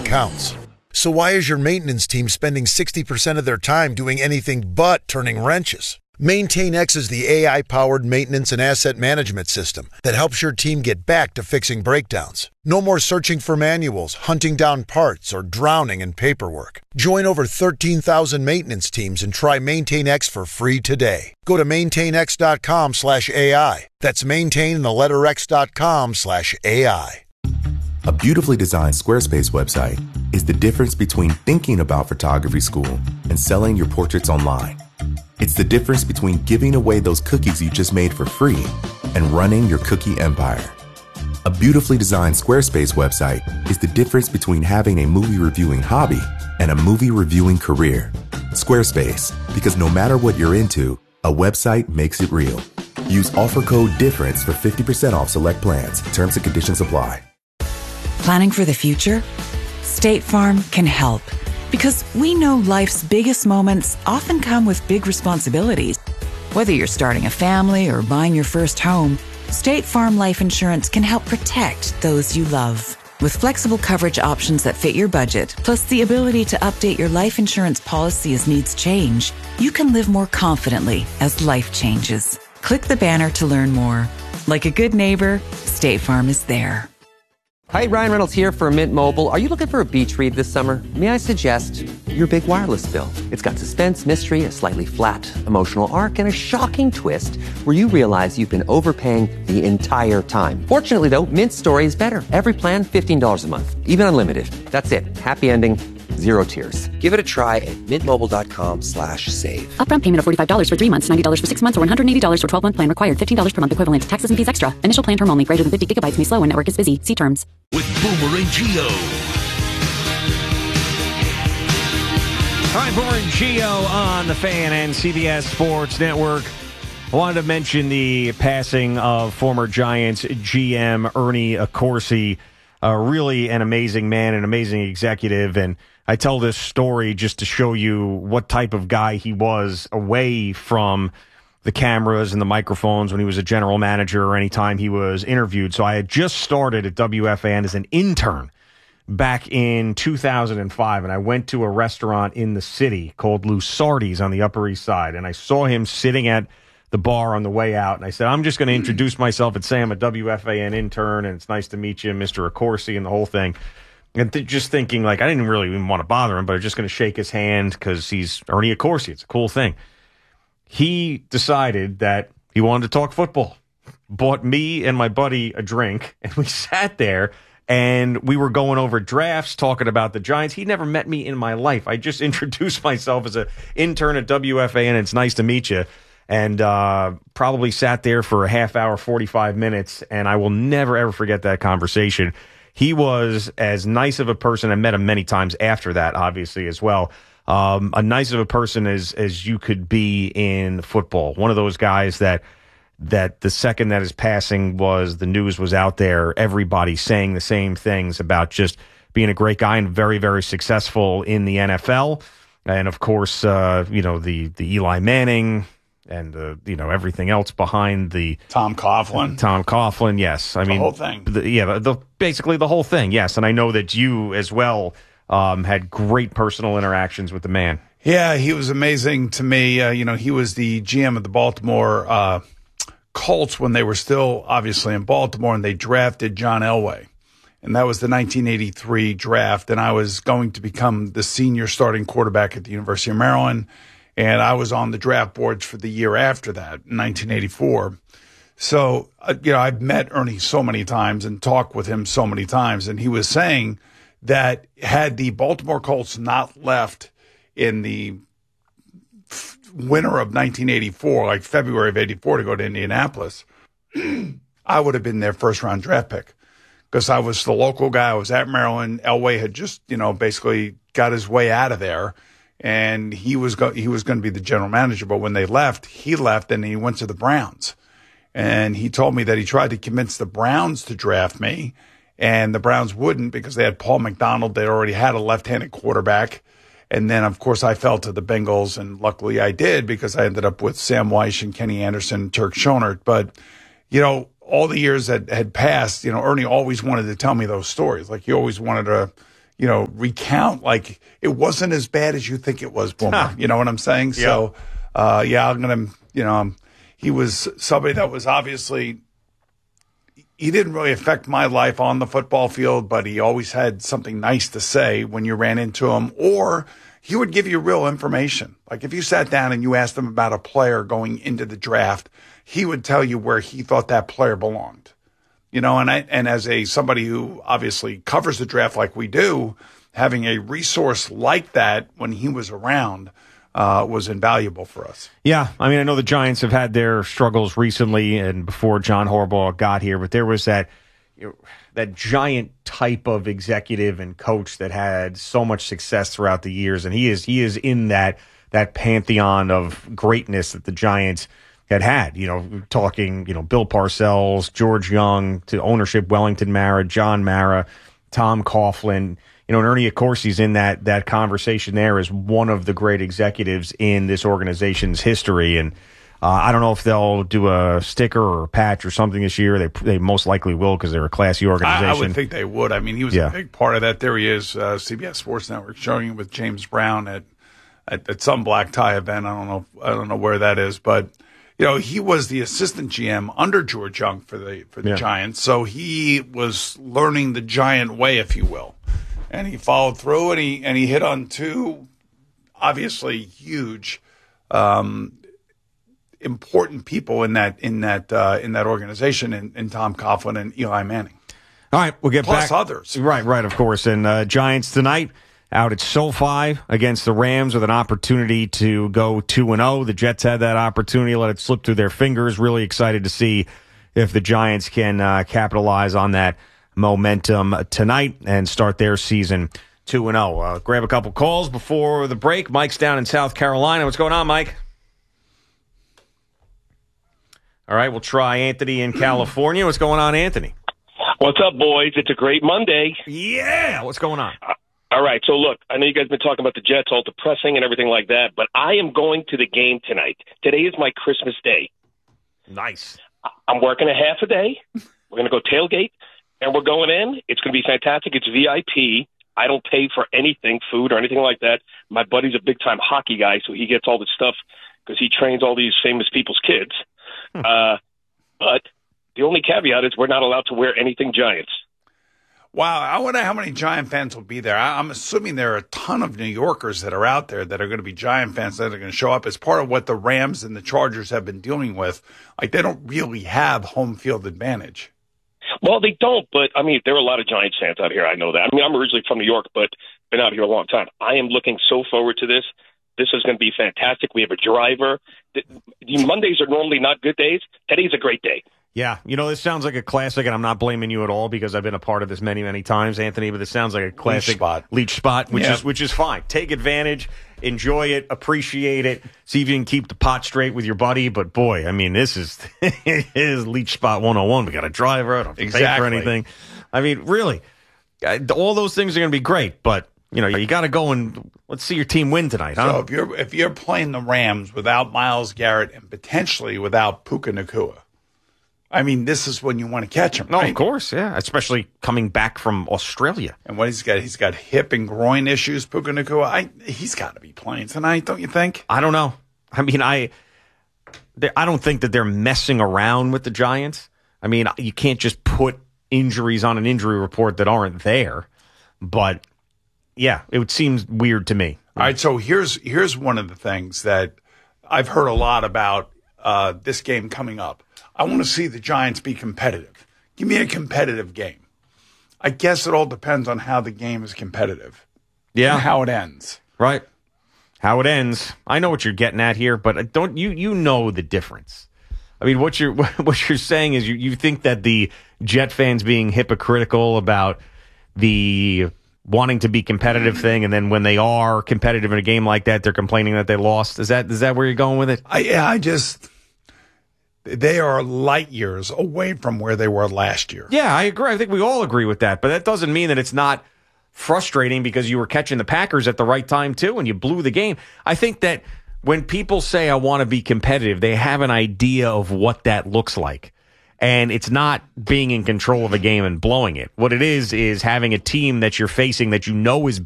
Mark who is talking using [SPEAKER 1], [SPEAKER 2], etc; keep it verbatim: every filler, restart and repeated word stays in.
[SPEAKER 1] counts. So why is your maintenance team spending sixty percent of their time doing anything but turning wrenches? MaintainX is the A I-powered maintenance and asset management system that helps your team get back to fixing breakdowns. No more searching for manuals, hunting down parts, or drowning in paperwork. Join over thirteen thousand maintenance teams and try MaintainX for free today. Go to maintainx.com slash AI. That's maintain the letter x.com slash AI.
[SPEAKER 2] A beautifully designed Squarespace website is the difference between thinking about photography school and selling your portraits online. It's the difference between giving away those cookies you just made for free and running your cookie empire. A beautifully designed Squarespace website is the difference between having a movie reviewing hobby and a movie reviewing career. Squarespace, because no matter what you're into, a website makes it real. Use offer code DIFFERENCE for fifty percent off select plans. Terms and conditions apply.
[SPEAKER 3] Planning for the future? State Farm can help. Because we know life's biggest moments often come with big responsibilities. Whether you're starting a family or buying your first home, State Farm Life Insurance can help protect those you love. With flexible coverage options that fit your budget, plus the ability to update your life insurance policy as needs change, you can live more confidently as life changes. Click the banner to learn more. Like a good neighbor, State Farm is there.
[SPEAKER 4] Hi, Ryan Reynolds here for Mint Mobile. Are you looking for a beach read this summer? May I suggest your big wireless bill? It's got suspense, mystery, a slightly flat emotional arc, and a shocking twist where you realize you've been overpaying the entire time. Fortunately, though, Mint's story is better. Every plan, fifteen dollars a month. Even unlimited. That's it. Happy ending. Zero tears. Give it a try at mintmobile.com slash save.
[SPEAKER 5] Upfront payment of forty-five dollars for three months, ninety dollars for six months, or one hundred eighty dollars for twelve-month plan required. fifteen dollars per month equivalent. Taxes and fees extra. Initial plan term only. Greater than fifty gigabytes may slow when network is busy. See terms.
[SPEAKER 6] With Boomer and Gio.
[SPEAKER 7] All right, Boomer and Gio on the Fan and C B S Sports Network. I wanted to mention the passing of former Giants G M Ernie Accorsi. Uh, really an amazing man, an amazing executive, and I tell this story just to show you what type of guy he was away from the cameras and the microphones when he was a general manager or anytime he was interviewed. So I had just started at W F A N as an intern back in two thousand five, and I went to a restaurant in the city called Lusardi's on the Upper East Side, and I saw him sitting at the bar on the way out, and I said, I'm just going to introduce myself and say I'm a W F A N intern, and it's nice to meet you, Mister Accorsi, and the whole thing. And th- just thinking, like, I didn't really even want to bother him, but I'm just going to shake his hand because he's Ernie Accorsi. It's a cool thing. He decided that he wanted to talk football, bought me and my buddy a drink, and we sat there, and we were going over drafts, talking about the Giants. He never met me in my life. I just introduced myself as an intern at W F A N, and it's nice to meet you. And uh, probably sat there for a half hour, forty-five minutes, and I will never, ever forget that conversation. He was as nice of a person. I met him many times after that, obviously, as well. Um, a nice of a person as as you could be in football. One of those guys that that the second that his passing was, the news was out there, everybody saying the same things about just being a great guy and very, very successful in the N F L. And, of course, uh, you know, the the Eli Manning and, uh, you know, everything else behind the...
[SPEAKER 8] Tom Coughlin.
[SPEAKER 7] Tom Coughlin, yes. I
[SPEAKER 8] the
[SPEAKER 7] mean,
[SPEAKER 8] whole thing.
[SPEAKER 7] The, yeah, the, the, basically the whole thing, yes. And I know that you, as well, um, had great personal interactions with the man.
[SPEAKER 8] Yeah, he was amazing to me. Uh, you know, he was the G M of the Baltimore uh, Colts when they were still, obviously, in Baltimore, and they drafted John Elway. And that was the nineteen eighty-three draft, and I was going to become the senior starting quarterback at the University of Maryland. And I was on the draft boards for the year after that, nineteen eighty-four. So, uh, you know, I've met Ernie so many times and talked with him so many times. And he was saying that had the Baltimore Colts not left in the f- winter of nineteen eighty-four, like February of eighty-four, to go to Indianapolis, I would have been their first round draft pick because I was the local guy. I was at Maryland. Elway had just, you know, basically got his way out of there. And he was go- he was going to be the general manager. But when they left, he left and he went to the Browns. And he told me that he tried to convince the Browns to draft me, and the Browns wouldn't because they had Paul McDonald. They already had a left-handed quarterback. And then, of course, I fell to the Bengals, and luckily I did because I ended up with Sam Weish and Kenny Anderson and Turk Schonert. But, you know, all the years that had passed, you know, Ernie always wanted to tell me those stories. Like he always wanted to, you know, recount like it wasn't as bad as you think it was, Boomer. You know what I'm saying?
[SPEAKER 7] Yeah.
[SPEAKER 8] So, uh, yeah, I'm going to, you know, um, he was somebody that was obviously, he didn't really affect my life on the football field, but he always had something nice to say when you ran into him, or he would give you real information. Like if you sat down and you asked him about a player going into the draft, he would tell you where he thought that player belonged. You know, and I, and as a somebody who obviously covers the draft like we do, having a resource like that when he was around uh, was invaluable for us.
[SPEAKER 7] Yeah, I mean, I know the Giants have had their struggles recently and before John Harbaugh got here, but there was that you know, that giant type of executive and coach that had so much success throughout the years, and he is he is in that that pantheon of greatness that the Giants had had, you know, talking, you know, Bill Parcells, George Young, to ownership, Wellington Mara, John Mara, Tom Coughlin, you know, and Ernie Accorsi's in that that conversation there as one of the great executives in this organization's history. And uh, I don't know if they'll do a sticker or a patch or something this year. They they most likely will because they're a classy organization.
[SPEAKER 8] I, I would think they would. I mean, he was
[SPEAKER 7] yeah.
[SPEAKER 8] a big part of that. There he is, uh, C B S Sports Network showing him with James Brown at, at at some black tie event. I don't know. I don't know where that is, but. You know, he was the assistant G M under George Young for the for the
[SPEAKER 7] yeah.
[SPEAKER 8] Giants, so he was learning the Giant way, if you will, and he followed through, and he and he hit on two obviously huge, um, important people in that in that uh, in that organization, in, in Tom Coughlin and Eli Manning.
[SPEAKER 7] All right, we'll get
[SPEAKER 8] Plus
[SPEAKER 7] back.
[SPEAKER 8] Plus others,
[SPEAKER 7] right, right, of course, and uh, Giants tonight. Out at SoFi against the Rams with an opportunity to go two and oh. The Jets had that opportunity, let it slip through their fingers. Really excited to see if the Giants can uh, capitalize on that momentum tonight and start their season two and oh. Uh, grab a couple calls before the break. Mike's down in South Carolina. What's going on, Mike? All right, we'll try Anthony in California. What's going on, Anthony?
[SPEAKER 9] What's up, boys? It's a great Monday.
[SPEAKER 7] Yeah, what's going on?
[SPEAKER 9] Uh, All right, so look, I know you guys have been talking about the Jets, all depressing and everything like that, but I am going to the game tonight. Today is my Christmas day.
[SPEAKER 7] Nice.
[SPEAKER 9] I'm working a half a day. We're going to go tailgate, and we're going in. It's going to be fantastic. It's V I P. I don't pay for anything, food or anything like that. My buddy's a big-time hockey guy, so he gets all this stuff because he trains all these famous people's kids. Hmm. Uh, but the only caveat is we're not allowed to wear anything Giants.
[SPEAKER 8] Wow, I wonder how many Giant fans will be there. I'm assuming there are a ton of New Yorkers that are out there that are going to be Giant fans that are going to show up as part of what the Rams and the Chargers have been dealing with. Like, they don't really have home field advantage.
[SPEAKER 9] Well, they don't, but, I mean, there are a lot of Giants fans out here. I know that. I mean, I'm originally from New York, but been out here a long time. I am looking so forward to this. This is going to be fantastic. We have a driver. Mondays are normally not good days. Today's a great day.
[SPEAKER 7] Yeah, you know, this sounds like a classic, and I'm not blaming you at all because I've been a part of this many, many times, Anthony, but this sounds like a classic
[SPEAKER 8] leech spot,
[SPEAKER 7] leech spot which
[SPEAKER 8] yeah.
[SPEAKER 7] is which is fine. Take advantage, enjoy it, appreciate it, see if you can keep the pot straight with your buddy, but boy, I mean, this is, is leech spot one oh one. We got a driver, I don't have to
[SPEAKER 8] exactly.
[SPEAKER 7] pay for anything. I mean, really, all those things are going to be great, but, you know, you got to go and let's see your team win tonight, huh?
[SPEAKER 8] So if you're, if you're playing the Rams without Myles Garrett and potentially without Puka Nacua, I mean, this is when you want to catch him,
[SPEAKER 7] No,
[SPEAKER 8] right?
[SPEAKER 7] of course, yeah. Especially coming back from Australia.
[SPEAKER 8] And what he's got, he's got hip and groin issues, Puka Nacua. I, he's got to be playing tonight, don't you think?
[SPEAKER 7] I don't know. I mean, I I don't think that they're messing around with the Giants. I mean, you can't just put injuries on an injury report that aren't there. But, yeah, it would seem weird to me.
[SPEAKER 8] All right, so here's here's one of the things that I've heard a lot about uh, this game coming up. I want to see the Giants be competitive. Give me a competitive game. I guess it all depends on how the game is competitive.
[SPEAKER 7] Yeah.
[SPEAKER 8] And how it ends.
[SPEAKER 7] Right. How it ends. I know what you're getting at here, but don't you you know the difference. I mean, what you're what you're saying is you, you think that the Jet fans being hypocritical about the wanting to be competitive thing, and then when they are competitive in a game like that, they're complaining that they lost. Is that is that where you're going with it?
[SPEAKER 8] I yeah, I just they are light years away from where they were last year.
[SPEAKER 7] Yeah, I agree. I think we all agree with that. But that doesn't mean that it's not frustrating because you were catching the Packers at the right time, too, and you blew the game. I think that when people say, I want to be competitive, they have an idea of what that looks like. And it's not being in control of a game and blowing it. What it is is having a team that you're facing that you know is